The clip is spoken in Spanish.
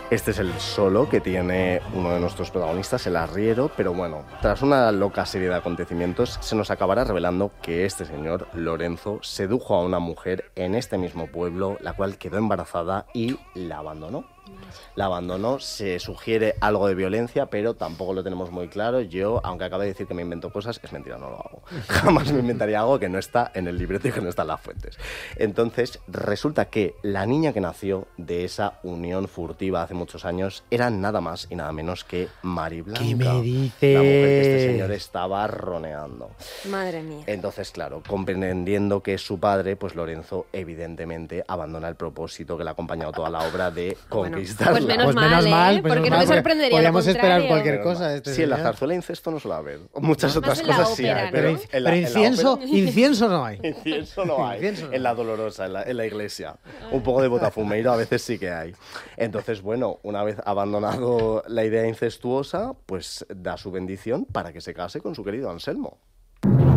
Este es el solo que tiene uno de nuestros protagonistas, el arriero, pero bueno, tras una loca serie de acontecimientos, se nos acabará revelando que este señor, Lorenzo, sedujo a una mujer en este mismo pueblo, la cual quedó embarazada y la abandonó. La abandonó, se sugiere algo de violencia, pero tampoco lo tenemos muy claro. Yo, aunque acabo de decir que me invento cosas, es mentira, no lo hago. Jamás me inventaría algo que no está en el libreto y que no está en las fuentes. Entonces, resulta que la niña que nació de esa unión furtiva hace muchos años era nada más y nada menos que Mari Blanca. ¿Qué me dices? La mujer que este señor estaba roneando. Madre mía. Entonces, claro, comprendiendo que es su padre, pues Lorenzo evidentemente abandona el propósito que le ha acompañado toda la obra de conquistarla. Pues menos mal, porque no me sorprendería. Podríamos lo esperar contrario. cualquier cosa de este Sí, en la señor. zarzuela incesto no suele haber. Muchas Más otras en la cosas sí ópera, hay, ¿no? pero, Pero incienso, incienso no hay. Incienso no hay. Incienso no En la hay. Dolorosa, en la iglesia. Un poco de botafumeiro a veces sí que hay. Entonces, bueno, una vez abandonado la idea incestuosa, pues da su bendición para que se case con su querido Anselmo.